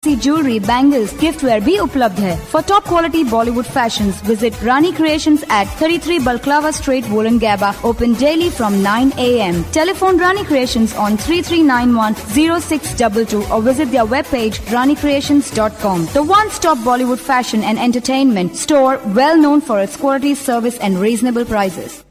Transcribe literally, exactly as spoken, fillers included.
Jewellery, bangles, गिफ्टवेयर भी उपलब्ध है। For top quality Bollywood fashions visit Rani creations eight thirty-three Balclava Street, Wollongabba. Open daily from nine a m Telephone Rani Creations on three three nine one zero six two two or visit their webpage rani creations dot com. The one-stop Bollywood fashion and entertainment store, well known for its quality, service and reasonable prices.